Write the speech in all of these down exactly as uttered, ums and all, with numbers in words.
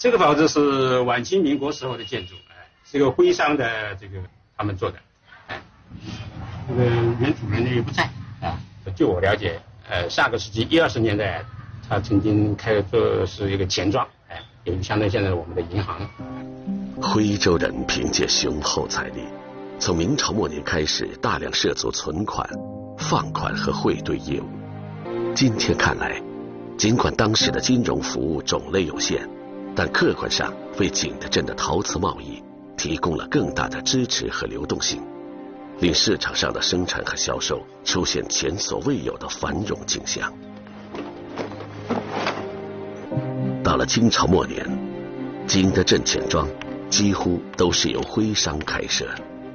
这个房子是晚清民国时候的建筑，哎，是一个徽商的这个他们做的，哎，这个原主人呢也不在啊。据我了解，呃，下个世纪一二十年代，他曾经开做是一个钱庄，哎，也就相当于现在我们的银行。 徽州人凭借雄厚财力，从明朝末年开始大量涉足存款、放款和汇兑业务。今天看来，尽管当时的金融服务种类有限，但客观上为景德镇的陶瓷贸易提供了更大的支持和流动性，令市场上的生产和销售出现前所未有的繁荣景象。到了清朝末年，景德镇钱庄几乎都是由徽商开设，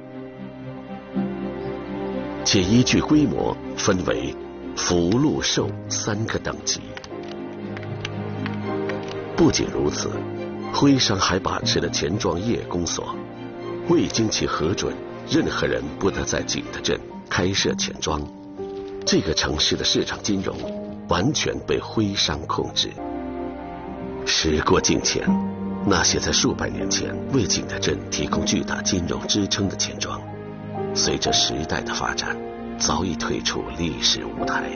且依据规模分为福禄寿三个等级。不仅如此，徽商还把持了钱庄业公所，未经其核准，任何人不得在景德镇开设钱庄。这个城市的市场金融完全被徽商控制。时过境迁，那些在数百年前为景德镇提供巨大金融支撑的钱庄，随着时代的发展，早已退出历史舞台。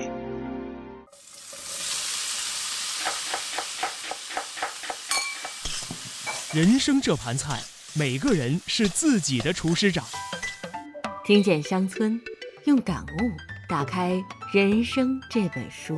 人生这盘菜，每个人是自己的厨师长。 听见乡村，用感悟打开人生这本书。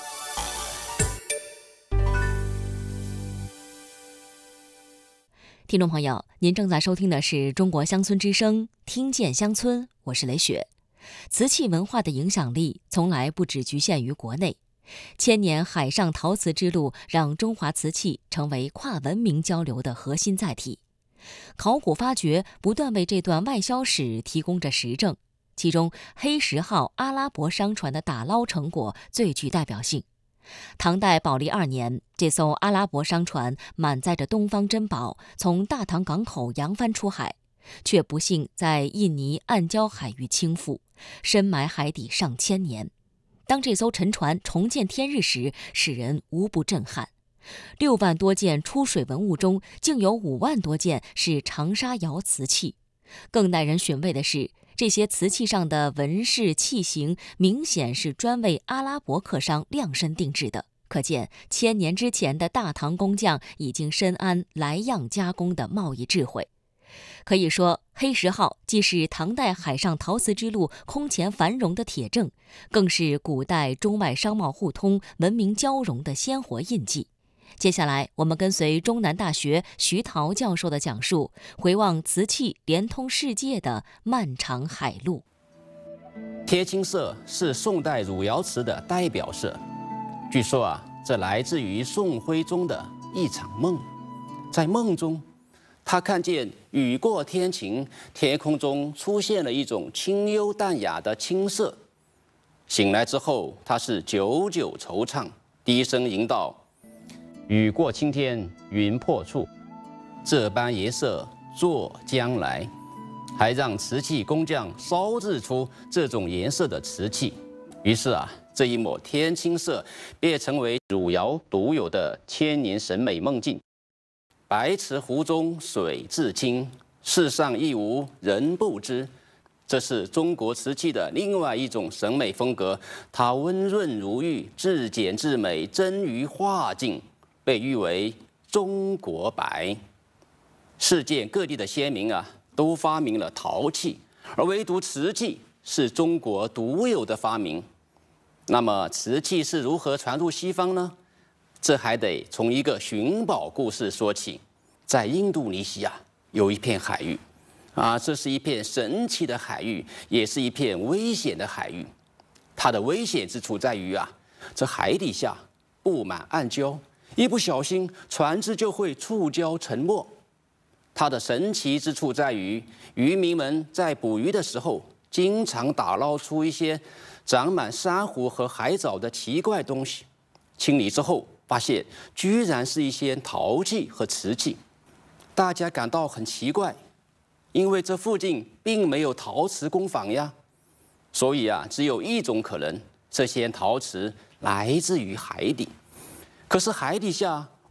听众朋友，您正在收听的是中国乡村之声，听见乡村，我是雷雪。瓷器文化的影响力从来不只局限于国内，千年海上陶瓷之路让中华瓷器成为跨文明交流的核心载体。考古发掘不断为这段外销史提供着实证，其中黑石号阿拉伯商船的打捞成果最具代表性。唐代宝历二年，这艘阿拉伯商船满载着东方珍宝，从大唐港口扬帆出海，却不幸在印尼暗礁海域倾覆，深埋海底上千年。当这艘沉船重见天日时，使人无不震撼。六万多件出水文物中，竟有五万多件是长沙窑瓷器。更耐人寻味的是，这些瓷器上的纹饰器型明显是专为阿拉伯客商量身定制的，可见千年之前的大唐工匠已经深谙来样加工的贸易智慧。可以说，黑石号既是唐代海上陶瓷之路空前繁荣的铁证，更是古代中外商贸互通、文明交融的鲜活印记。接下来，我们跟随中南大学徐陶教授的讲述，回望瓷器连通世界的漫长海路。 贴青色是宋代汝窑瓷的代表色，据说啊，这来自于宋徽宗的一场梦。在梦中，他看见雨过天晴，天空中出现了一种清幽淡雅的青色。醒来之后，他是久久惆怅，低声吟道：雨过青天云破处，这般颜色作将来。还让瓷器工匠烧制出这种颜色的瓷器。于是啊，这一抹天青色便成为汝窑独有的千年审美梦境。白瓷壶中水自清，世上亦无人不知。这是中国瓷器的另外一种审美风格，它温润如玉，至简至美，臻于画境，被誉为中国白。世界各地的先民啊，都发明了陶器，而唯独瓷器是中国独有的发明。那么瓷器是如何传入西方呢？这还得从一个寻宝故事说起。在印度尼西亚有一片海域，啊，这是一片神奇的海域，也是一片危险的海域。它的危险之处在于啊，这海底下布满暗礁，一不小心船只就会触礁沉没。它的神奇之处在于，渔民们在捕鱼的时候，经常打捞出一些长满珊瑚和海藻的奇怪东西。清理之后，发现居然是一些陶器和瓷器。大家感到很奇怪，因为这附近并没有陶瓷工坊呀。所以啊，只有一种可能，这些陶瓷来自于海底。可是海底下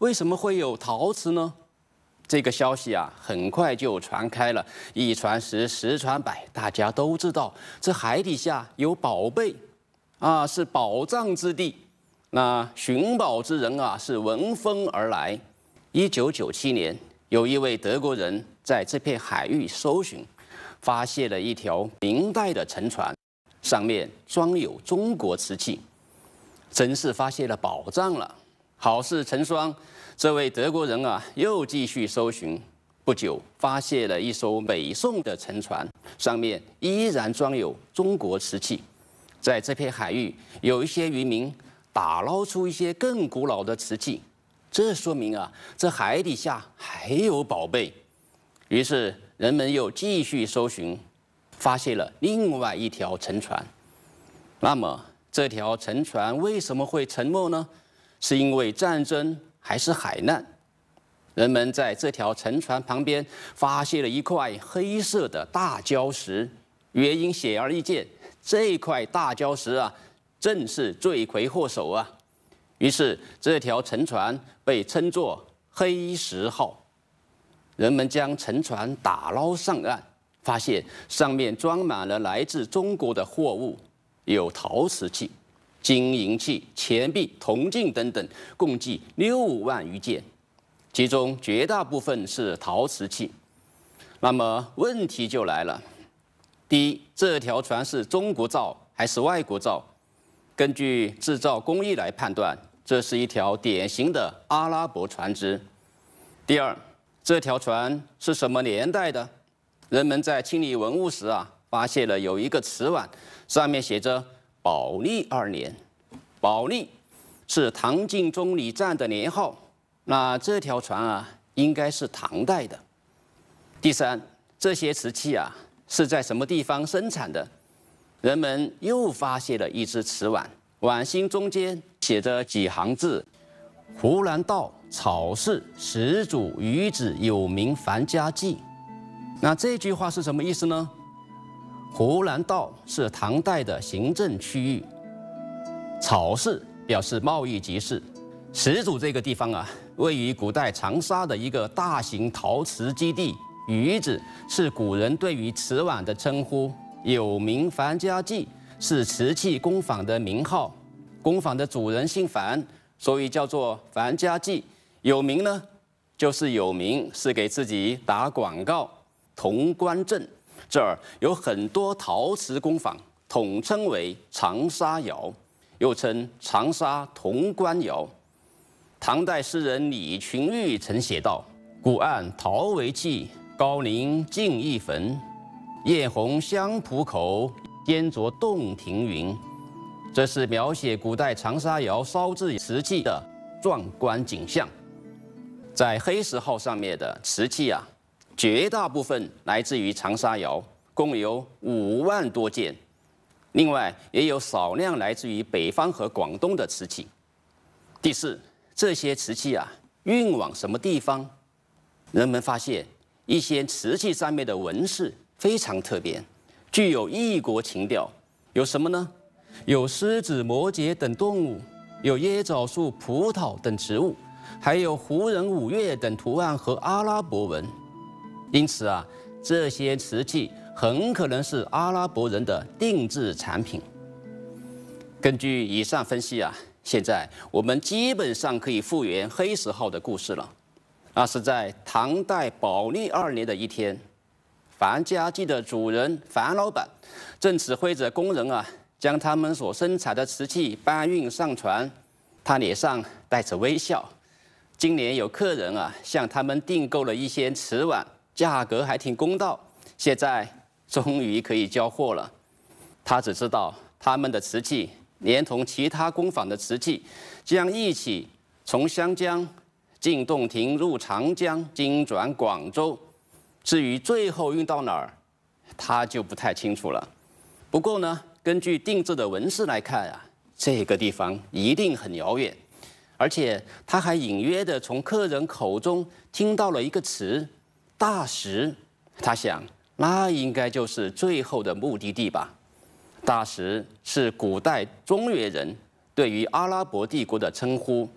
为什么会有陶瓷呢？这个消息啊，很快就传开了，一传十，十传百，大家都知道这海底下有宝贝，啊，是宝藏之地。那寻宝之人啊，是闻风而来。一九九七年，有一位德国人在这片海域搜寻，发现了一条明代的沉船，上面装有中国瓷器，真是发现了宝藏了。好事成双。这位德国人啊，又继续搜寻，不久发现了一艘北宋的沉船，上面依然装有中国瓷器。在这片海域，有一些渔民打捞出一些更古老的瓷器，这说明啊，这海底下还有宝贝。于是人们又继续搜寻，发现了另外一条沉船。那么这条沉船为什么会沉没呢？是因为战争还是海难？人们在这条沉船旁边发现了一块黑色的大礁石，原因显而易见，这块大礁石啊，正是罪魁祸首啊。于是这条沉船被称作黑石号。人们将沉船打捞上岸，发现上面装满了来自中国的货物，有陶瓷器、金银器、钱币、铜镜等等，共计六万余件，其中绝大部分是陶瓷器。那么问题就来了：第一，这条船是中国造还是外国造？根据制造工艺来判断，这是一条典型的阿拉伯船只。第二，这条船是什么年代的？人们在清理文物时啊，发现了有一个瓷碗，上面写着宝历二年。宝历是唐晋中礼赞的年号，那这条船啊，应该是唐代的。第三，这些瓷器啊，是在什么地方生产的？人们又发现了一只瓷碗，碗心中间写着几行字：湖南道草氏始祖余子有名樊家记。那这句话是什么意思呢？湖南道是唐代的行政区域，草氏表示贸易集市，始祖这个地方啊，位于古代长沙的一个大型陶瓷基地。余子是古人对于瓷碗的称呼，有名樊家记是瓷器工坊的名号，工坊的主人姓樊，所以叫做樊家记。有名呢，就是有名，是给自己打广告。潼关镇这儿有很多陶瓷工坊，统称为长沙窑，又称长沙潼关窑。唐代诗人李群玉曾写道：古岸陶为器，高陵尽一坟，艳红香浦口，烟着洞庭云。这是描写古代长沙窑烧制瓷器的壮观景象。在黑石号上面的瓷器啊，绝大部分来自于长沙窑，共有五万多件。另外，也有少量来自于北方和广东的瓷器。第四，这些瓷器啊，运往什么地方？人们发现一些瓷器上面的纹饰非常特别，具有异国情调。有什么呢？有狮子、摩羯等动物，有椰枣树、葡萄等植物，还有胡人五岳等图案和阿拉伯文。因此啊，这些瓷器很可能是阿拉伯人的定制产品。根据以上分析啊，现在我们基本上可以复原黑石号的故事了。那是在唐代宝历二年的一天，樊家记的主人樊老板正指挥着工人啊，将他们所生产的瓷器搬运上船。他脸上带着微笑。今年有客人啊，向他们订购了一些瓷碗，价格还挺公道，现在终于可以交货了。他只知道他们的瓷器连同其他工坊的瓷器将一起从湘江进洞庭，入长江，经转广州。至于最后运到哪儿，他就不太清楚了。不过呢，根据定制的纹饰来看啊，这个地方一定很遥远。而且他还隐约地从客人口中听到了一个词“大石”，他想，那应该就是最后的目的地吧。大石是古代中原人对于阿拉伯帝国的称呼，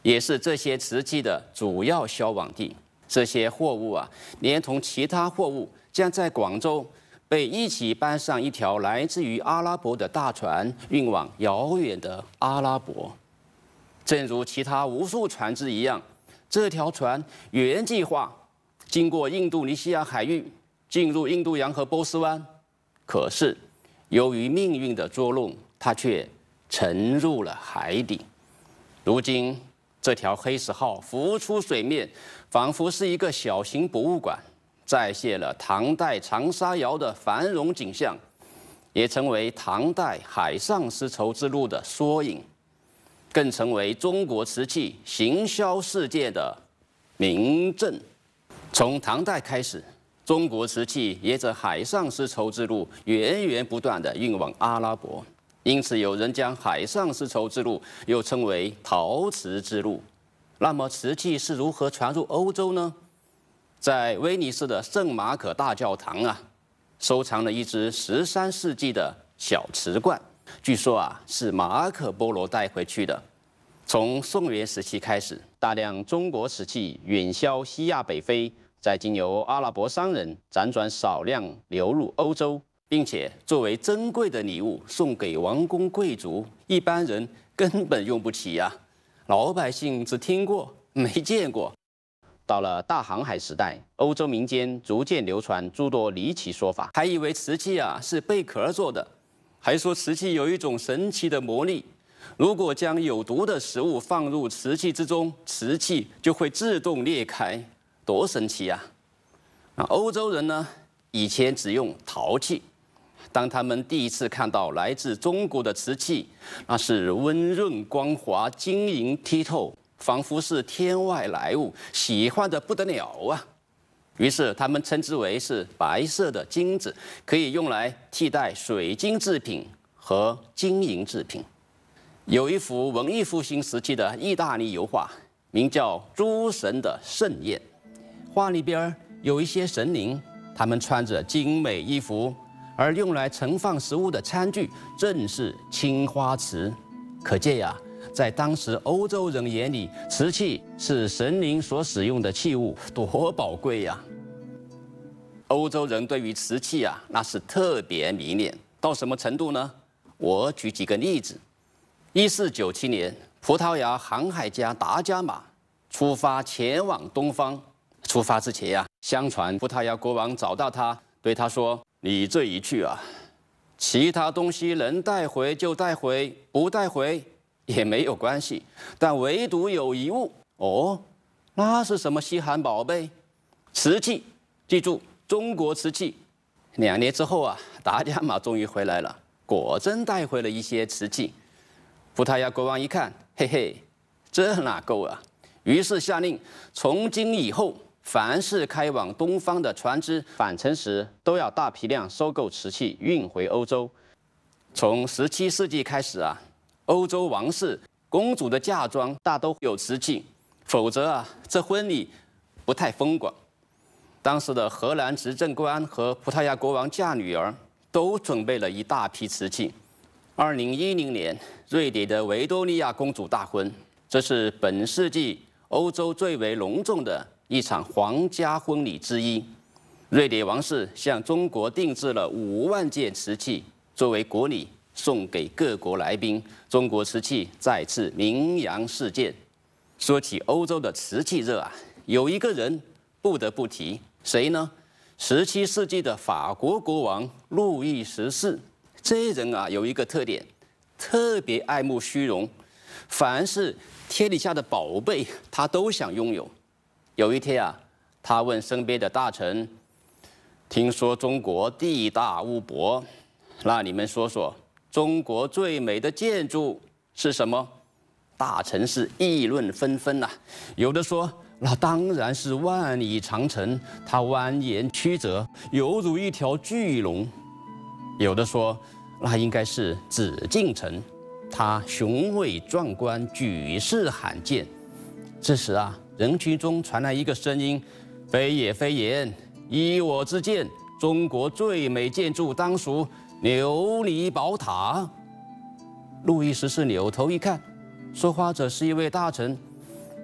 也是这些瓷器的主要销往地。这些货物啊，连同其他货物，将在广州被一起搬上一条来自于阿拉伯的大船，运往遥远的阿拉伯。正如其他无数船只一样，这条船原计划经过印度尼西亚海域，进入印度洋和波斯湾，可是由于命运的捉弄，它却沉入了海底。如今，这条黑石号浮出水面，仿佛是一个小型博物馆，再现了唐代长沙窑的繁荣景象，也成为唐代海上丝绸之路的缩影，更成为中国瓷器行销世界的明证。从唐代开始，中国瓷器沿着海上丝绸之路源源不断地运往阿拉伯。因此，有人将海上丝绸之路又称为陶瓷之路。那么，瓷器是如何传入欧洲呢？在威尼斯的圣马可大教堂啊，收藏了一只十三世纪的小瓷罐，据说啊是马可波罗带回去的。从宋元时期开始，大量中国瓷器远销西亚北非，再经由阿拉伯商人辗转少量流入欧洲。并且作为珍贵的礼物送给王公贵族，一般人根本用不起呀、啊，老百姓只听过没见过。到了大航海时代，欧洲民间逐渐流传诸多离奇说法，还以为瓷器啊是贝壳做的，还说瓷器有一种神奇的魔力，如果将有毒的食物放入瓷器之中，瓷器就会自动裂开，多神奇呀、啊！那欧洲人呢，以前只用陶器。当他们第一次看到来自中国的瓷器，那是温润光滑、晶莹剔透，仿佛是天外来物，喜欢得不得了啊！于是他们称之为是白色的金子，可以用来替代水晶制品和金银制品。有一幅文艺复兴时期的意大利油画，名叫《诸神的盛宴》，画里边有一些神灵，他们穿着精美衣服。而用来盛放食物的餐具正是青花瓷，可见呀，在当时欧洲人眼里，瓷器是神灵所使用的器物，多宝贵呀！欧洲人对于瓷器啊，那是特别迷恋，到什么程度呢？我举几个例子。一四九七年，葡萄牙航海家达伽马出发前往东方，出发之前呀、啊，相传葡萄牙国王找到他，对他说。你这一去啊，其他东西能带回就带回，不带回也没有关系，但唯独有一物哦，那是什么稀罕宝贝？瓷器，记住，中国瓷器。两年之后啊，达伽马终于回来了，果真带回了一些瓷器。葡萄牙国王一看，嘿嘿，这哪够啊？于是下令，从今以后。凡是开往东方的船只返程时，都要大批量收购瓷器运回欧洲。从十七世纪开始啊，欧洲王室公主的嫁妆大都有瓷器，否则啊，这婚礼不太风光。当时的荷兰执政官和葡萄牙国王嫁女儿都准备了一大批瓷器。二零一零年，瑞典的维多利亚公主大婚，这是本世纪欧洲最为隆重的一场皇家婚礼之一。瑞典王室向中国定制了五万件瓷器，作为国礼送给各国来宾。中国瓷器再次名扬世界。说起欧洲的瓷器热啊，有一个人不得不提，谁呢？十七世纪的法国国王路易十四。这人啊有一个特点，特别爱慕虚荣，凡是天底下的宝贝，他都想拥有。有一天啊，他问身边的大臣：“听说中国地大物博，那你们说说，中国最美的建筑是什么？”大臣是议论纷纷呐、啊，有的说：“那当然是万里长城，它蜿蜒曲折，犹如一条巨龙。”有的说：“那应该是紫禁城，它雄伟壮观，举世罕见。”这时啊，人群中传来一个声音：“非也非也，依我之见，中国最美建筑当属琉璃宝塔。”路易十四扭头一看，说话者是一位大臣。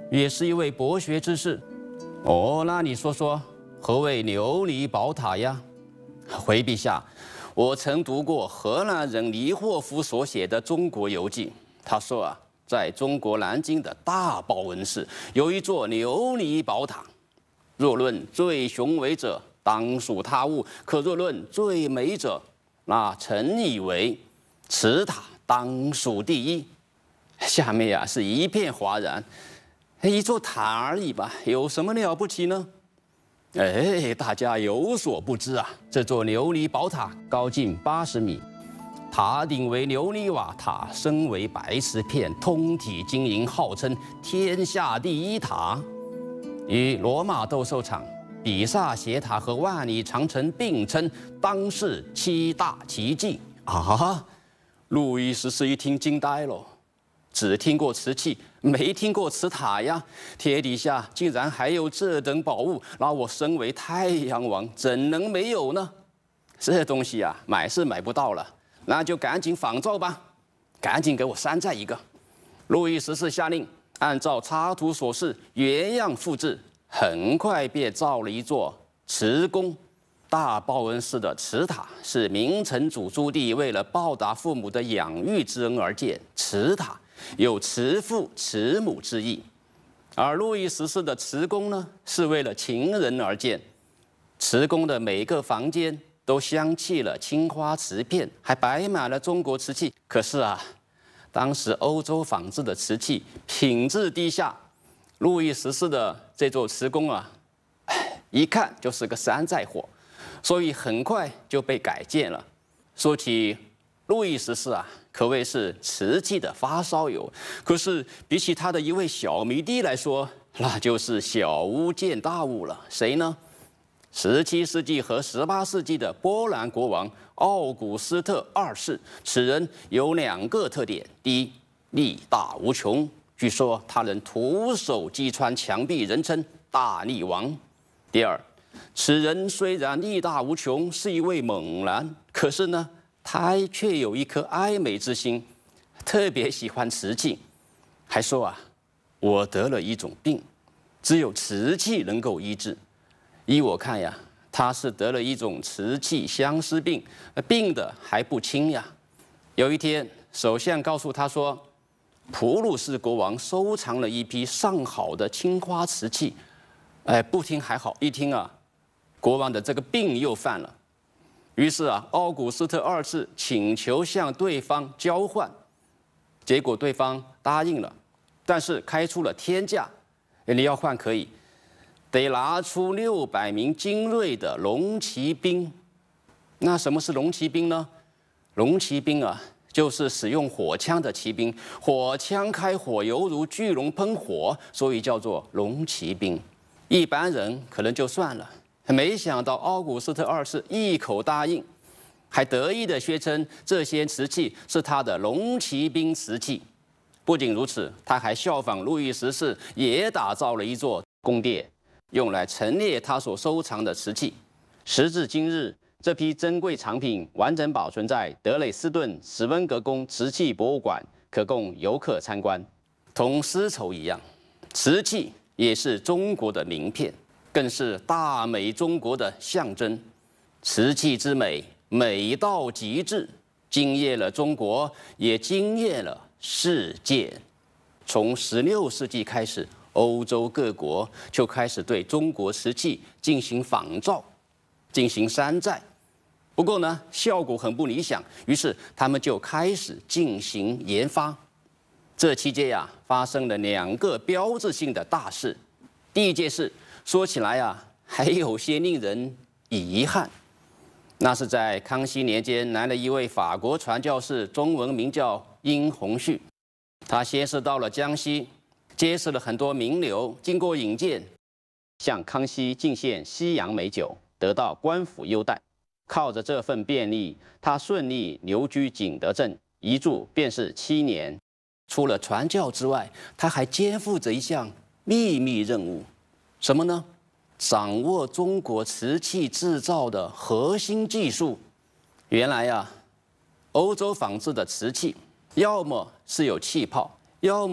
也是一位博学之士。哦，那你说说，何谓琉璃宝塔呀？回陛下，我曾读过荷兰人黎霍夫所写的《中国游记》，他说啊，在中国南京的大报恩寺有一座琉璃宝塔，若论最雄伟者，当属他物；可若论最美者，那臣以为此塔当属第一。下面呀、啊、是一片哗然，一座塔而已吧，有什么了不起呢？哎，大家有所不知啊，这座琉璃宝塔高近八十米，塔顶为琉璃瓦塔，身为白瓷片，通体晶莹，号称天下第一塔，与罗马斗兽场、比萨斜塔和万里长城并称当世七大奇迹啊！路易十四一听惊呆了。只听过瓷器，没听过瓷塔呀！天底下竟然还有这等宝物，那我身为太阳王怎能没有呢？这东西啊，买是买不到了，那就赶紧仿造吧，赶紧给我山寨一个。路易十四下令，按照插图所示，原样复制，很快便造了一座慈宫。大报恩寺的慈塔是明成祖朱棣为了报答父母的养育之恩而建，慈塔有慈父慈母之意，而路易十四的慈宫呢，是为了情人而建。慈宫的每个房间都镶嵌了青花瓷片，还摆满了中国瓷器。可是啊，当时欧洲仿制的瓷器品质低下，路易十四的这座慈宫啊，一看就是个山寨货，所以很快就被改建了。说起路易十四啊，可谓是瓷器的发烧友。可是比起他的一位小迷弟来说，那就是小巫见大巫了。谁呢？十七世纪和十八世纪的波兰国王奥古斯特二世。此人有两个特点：第一，力大无穷，据说他能徒手击穿墙壁，人称大力王；第二，此人虽然力大无穷，是一位猛男，可是呢，他却有一颗爱美之心，特别喜欢瓷器，还说啊，我得了一种病，只有瓷器能够医治。依我看呀，他是得了一种瓷器相思病，病的还不轻呀。有一天，首相告诉他说，普鲁士国王收藏了一批上好的青花瓷器。哎，不听还好，一听啊，国王的这个病又犯了。于是啊，奥古斯特二世请求向对方交换，结果对方答应了，但是开出了天价，你要换可以，得拿出六百名精锐的龙骑兵。那什么是龙骑兵呢？龙骑兵啊，就是使用火枪的骑兵，火枪开火犹如巨龙喷火，所以叫做龙骑兵。一般人可能就算了。没想到奥古斯特二世一口答应，还得意地宣称这些瓷器是他的龙骑兵瓷器。不仅如此，他还效仿路易十四，也打造了一座宫殿，用来陈列他所收藏的瓷器。时至今日，这批珍贵藏品完整保存在德累斯顿史温格宫瓷器博物馆，可供游客参观。同丝绸一样，瓷器也是中国的名片，更是大美中国的象征。瓷器之美，美到极致，惊艳了中国，也惊艳了世界。从十六世纪开始，欧洲各国就开始对中国瓷器进行仿造，进行山寨。不过呢，效果很不理想，于是他们就开始进行研发。这期间呀、啊，发生了两个标志性的大事。第一件事说起来啊，还有些令人遗憾。那是在康熙年间，来了一位法国传教士，中文名叫殷洪绪。他先是到了江西，结识了很多名流，经过引荐，向康熙进献西洋美酒，得到官府优待。靠着这份便利，他顺利留居景德镇，一住便是七年。除了传教之外，他还肩负着一项秘密任务，什么呢？掌握中国瓷器制造的核心技术。原来呀、啊，欧洲仿制的瓷器，要么是有气泡，要么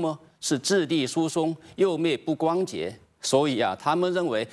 是质地疏松，釉面不光洁，所以啊，他们认为